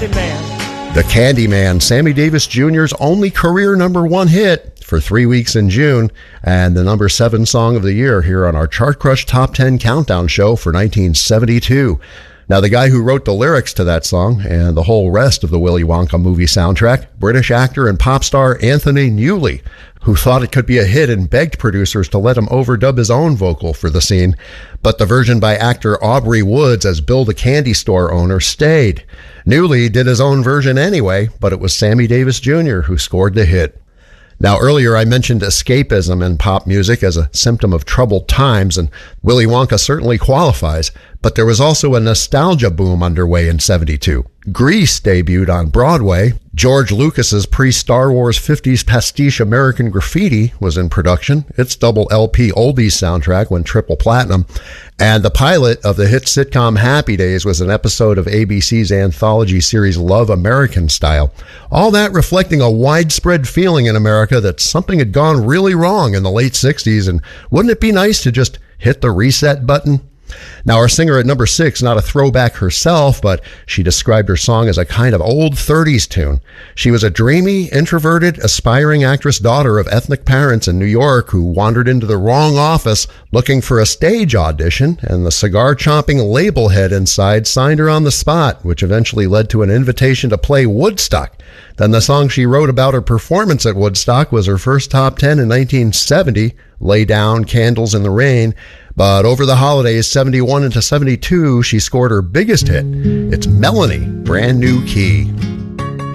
American Man. The Candyman, Sammy Davis Jr.'s only career #1 hit for 3 weeks in June, and the #7 song of the year here on our Chart Crush Top 10 Countdown show for 1972. Now, the guy who wrote the lyrics to that song and the whole rest of the Willy Wonka movie soundtrack, British actor and pop star Anthony Newley, who thought it could be a hit and begged producers to let him overdub his own vocal for the scene. But the version by actor Aubrey Woods as Bill the candy store owner stayed. Newley did his own version anyway, but it was Sammy Davis Jr. who scored the hit. Now, earlier I mentioned escapism in pop music as a symptom of troubled times, and Willy Wonka certainly qualifies, but there was also a nostalgia boom underway in '72. Grease debuted on Broadway. George Lucas's pre-Star Wars 50s pastiche American Graffiti was in production. Its double LP oldies soundtrack went triple platinum. And the pilot of the hit sitcom Happy Days was an episode of ABC's anthology series Love American Style. All that reflecting a widespread feeling in America that something had gone really wrong in the late 60s, and wouldn't it be nice to just hit the reset button? Now, our singer at #6, not a throwback herself, but she described her song as a kind of old 30s tune. She was a dreamy, introverted, aspiring actress daughter of ethnic parents in New York who wandered into the wrong office looking for a stage audition, and the cigar-chomping label head inside signed her on the spot, which eventually led to an invitation to play Woodstock. Then the song she wrote about her performance at Woodstock was her first top 10 in 1970, Lay Down, Candles in the Rain. But over the holidays, 71 into 72, she scored her biggest hit. It's Melanie, Brand New Key.